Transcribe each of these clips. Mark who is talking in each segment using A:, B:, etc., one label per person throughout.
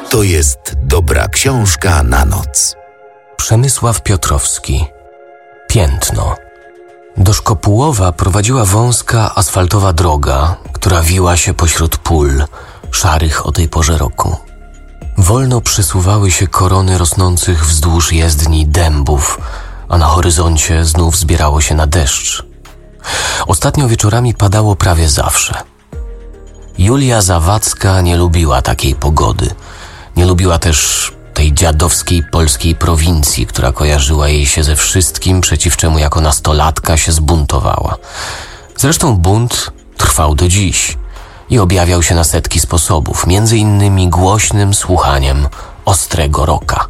A: To jest dobra książka na noc.
B: Przemysław Piotrowski. Piętno. Do Szkopułowa prowadziła wąska asfaltowa droga, która wiła się pośród pól, szarych o tej porze roku. Wolno przesuwały się korony rosnących wzdłuż jezdni dębów, a na horyzoncie znów zbierało się na deszcz. Ostatnio wieczorami padało prawie zawsze. Julia Zawadzka nie lubiła takiej pogody. Nie lubiła też tej dziadowskiej polskiej prowincji, która kojarzyła jej się ze wszystkim, przeciw czemu jako nastolatka się zbuntowała. Zresztą bunt trwał do dziś i objawiał się na setki sposobów, między innymi głośnym słuchaniem ostrego rocka.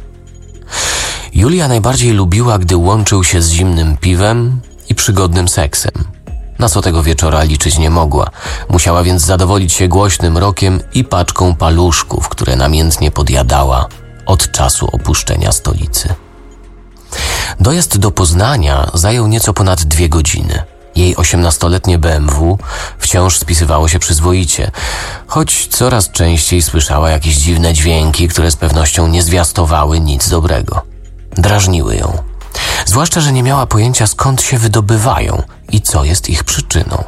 B: Julia najbardziej lubiła, gdy łączył się z zimnym piwem i przygodnym seksem. Na co tego wieczora liczyć nie mogła. Musiała więc zadowolić się głośnym rockiem i paczką paluszków, które namiętnie podjadała od czasu opuszczenia stolicy. Dojazd do Poznania zajął nieco ponad 2 godziny. Jej 18-letnie BMW wciąż spisywało się przyzwoicie, choć coraz częściej słyszała jakieś dziwne dźwięki, które z pewnością nie zwiastowały nic dobrego. Drażniły ją. Zwłaszcza, że nie miała pojęcia, skąd się wydobywają i co jest ich przyczyną.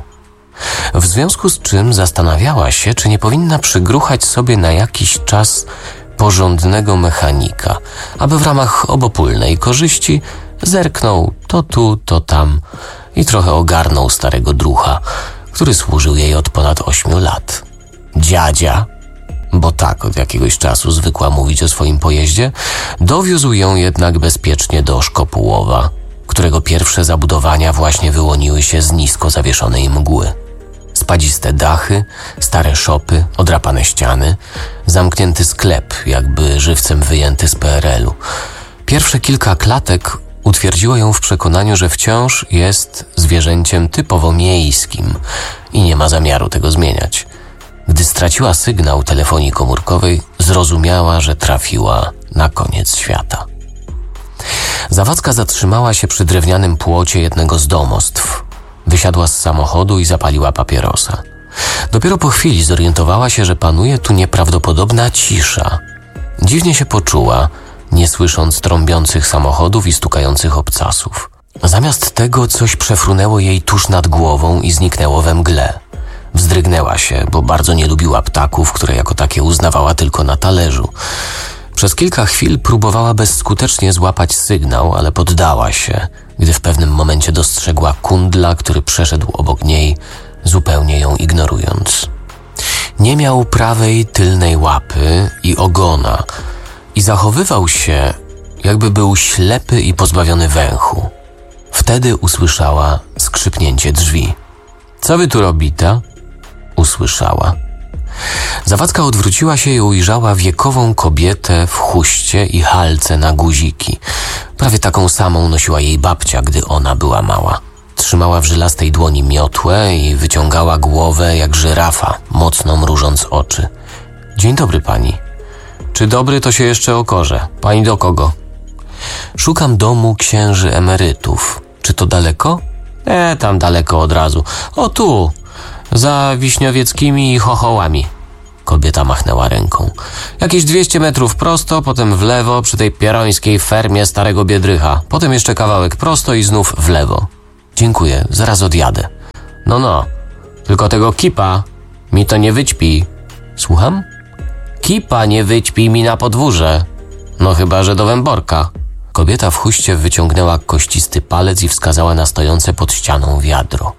B: W związku z czym zastanawiała się, czy nie powinna przygruchać sobie na jakiś czas porządnego mechanika, aby w ramach obopólnej korzyści zerknął to tu, to tam i trochę ogarnął starego drucha, który służył jej od ponad 8 lat. Dziadzia, bo tak od jakiegoś czasu zwykła mówić o swoim pojeździe, dowiózł ją jednak bezpiecznie do Szkopułowa, którego pierwsze zabudowania właśnie wyłoniły się z nisko zawieszonej mgły. Spadziste dachy, stare szopy, odrapane ściany, zamknięty sklep, jakby żywcem wyjęty z PRL-u. Pierwsze kilka klatek utwierdziło ją w przekonaniu, że wciąż jest zwierzęciem typowo miejskim i nie ma zamiaru tego zmieniać. Gdy straciła sygnał telefonii komórkowej, zrozumiała, że trafiła na koniec świata. Zawadzka zatrzymała się przy drewnianym płocie jednego z domostw. Wysiadła z samochodu i zapaliła papierosa. Dopiero po chwili zorientowała się, że panuje tu nieprawdopodobna cisza. Dziwnie się poczuła, nie słysząc trąbiących samochodów i stukających obcasów. Zamiast tego coś przefrunęło jej tuż nad głową i zniknęło we mgle. Wzdrygnęła się, bo bardzo nie lubiła ptaków, które jako takie uznawała tylko na talerzu. Przez kilka chwil próbowała bezskutecznie złapać sygnał, ale poddała się, gdy w pewnym momencie dostrzegła kundla, który przeszedł obok niej, zupełnie ją ignorując. Nie miał prawej tylnej łapy i ogona i zachowywał się, jakby był ślepy i pozbawiony węchu. Wtedy usłyszała skrzypnięcie drzwi. „Co wy tu robita?” usłyszała. Zawadzka odwróciła się i ujrzała wiekową kobietę w chuście i halce na guziki. Prawie taką samą nosiła jej babcia, gdy ona była mała. Trzymała w żylastej dłoni miotłę i wyciągała głowę jak żyrafa, mocno mrużąc oczy. „Dzień dobry pani”. „Czy dobry, to się jeszcze okaże. Pani do kogo?” „Szukam domu księży emerytów. Czy to daleko?” Tam daleko od razu. O tu, za Wiśniowieckimi i Chochołami”. Kobieta machnęła ręką. „Jakieś 200 metrów prosto, potem w lewo przy tej pierońskiej fermie starego Biedrycha. Potem jeszcze kawałek prosto i znów w lewo”. „Dziękuję, zaraz odjadę”. No, tylko tego kipa mi to nie wyćpi”. „Słucham?” „Kipa nie wyćpi mi na podwórze. No chyba, że do Węborka”. Kobieta w chuście wyciągnęła kościsty palec i wskazała na stojące pod ścianą wiadro.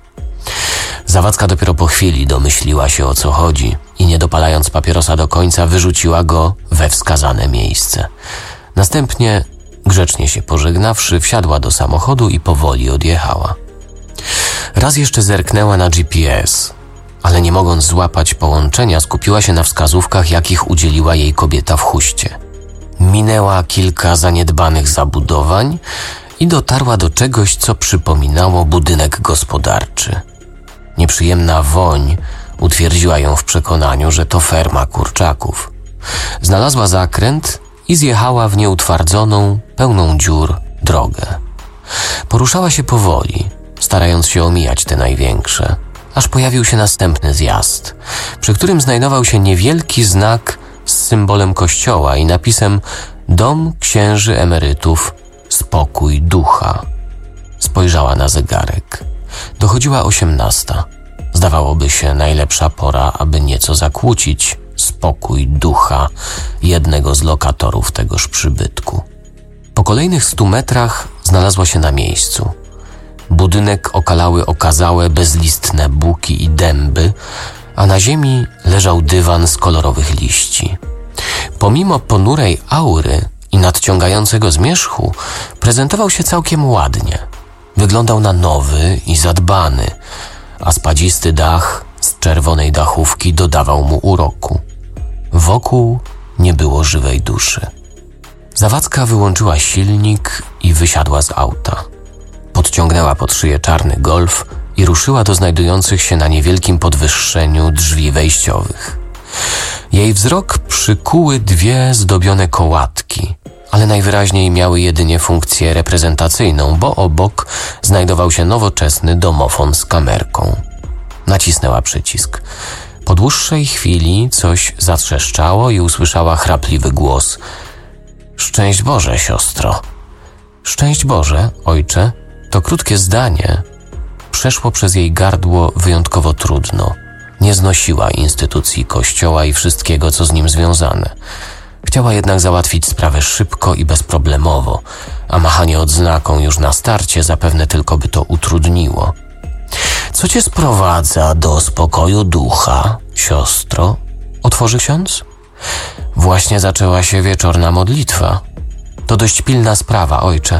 B: Zawadzka dopiero po chwili domyśliła się, o co chodzi i nie dopalając papierosa do końca, wyrzuciła go we wskazane miejsce. Następnie, grzecznie się pożegnawszy, wsiadła do samochodu i powoli odjechała. Raz jeszcze zerknęła na GPS, ale nie mogąc złapać połączenia, skupiła się na wskazówkach, jakich udzieliła jej kobieta w chuście. Minęła kilka zaniedbanych zabudowań i dotarła do czegoś, co przypominało budynek gospodarczy. Nieprzyjemna woń utwierdziła ją w przekonaniu, że to ferma kurczaków. Znalazła zakręt i zjechała w nieutwardzoną, pełną dziur drogę. Poruszała się powoli, starając się omijać te największe, aż pojawił się następny zjazd, przy którym znajdował się niewielki znak z symbolem kościoła i napisem Dom księży emerytów, spokój ducha. Spojrzała na zegarek. Dochodziła 18:00. Zdawałoby się najlepsza pora, aby nieco zakłócić spokój ducha jednego z lokatorów tegoż przybytku. Po kolejnych 100 metrach znalazła się na miejscu. Budynek okalały okazałe, bezlistne buki i dęby, a na ziemi leżał dywan z kolorowych liści. Pomimo ponurej aury i nadciągającego zmierzchu, prezentował się całkiem ładnie. Wyglądał na nowy i zadbany, a spadzisty dach z czerwonej dachówki dodawał mu uroku. Wokół nie było żywej duszy. Zawadzka wyłączyła silnik i wysiadła z auta. Podciągnęła pod szyję czarny Golf i ruszyła do znajdujących się na niewielkim podwyższeniu drzwi wejściowych. Jej wzrok przykuły 2 zdobione kołatki, ale najwyraźniej miały jedynie funkcję reprezentacyjną, bo obok znajdował się nowoczesny domofon z kamerką. Nacisnęła przycisk. Po dłuższej chwili coś zatrzeszczało i usłyszała chrapliwy głos. Szczęść Boże, siostro. Szczęść Boże, ojcze. To krótkie zdanie przeszło przez jej gardło wyjątkowo trudno. Nie znosiła instytucji kościoła i wszystkiego, co z nim związane. Chciała jednak załatwić sprawę szybko i bezproblemowo, a machanie odznaką już na starcie zapewne tylko by to utrudniło. Co cię sprowadza do spokoju ducha, siostro? Otworzy ksiądz? Właśnie zaczęła się wieczorna modlitwa. To dość pilna sprawa, ojcze.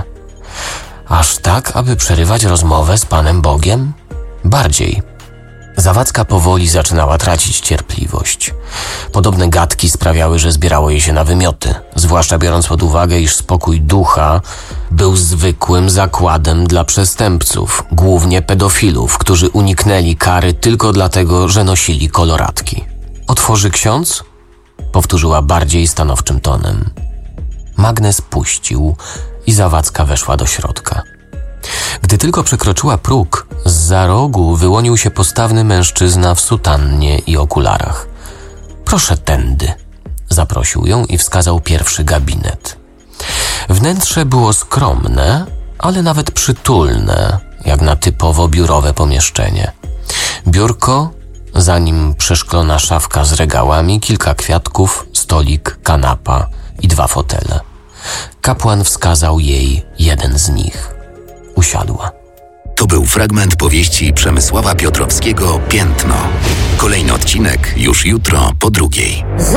B: Aż tak, aby przerywać rozmowę z Panem Bogiem? Bardziej. Zawadzka powoli zaczynała tracić cierpliwość. Podobne gadki sprawiały, że zbierało jej się na wymioty, zwłaszcza biorąc pod uwagę, iż spokój ducha był zwykłym zakładem dla przestępców, głównie pedofilów, którzy uniknęli kary tylko dlatego, że nosili koloratki. Otworzy ksiądz? Powtórzyła bardziej stanowczym tonem. Magnes puścił i Zawadzka weszła do środka. Gdy tylko przekroczyła próg, zza rogu wyłonił się postawny mężczyzna w sutannie i okularach. Proszę tędy, zaprosił ją i wskazał pierwszy gabinet. Wnętrze było skromne, ale nawet przytulne, jak na typowo biurowe pomieszczenie. Biurko, za nim przeszklona szafka z regałami, kilka kwiatków, stolik, kanapa i 2 fotele. Kapłan wskazał jej jeden z nich. Usiadła.
A: To był fragment powieści Przemysława Piotrowskiego Piętno. Kolejny odcinek już jutro po 2:00.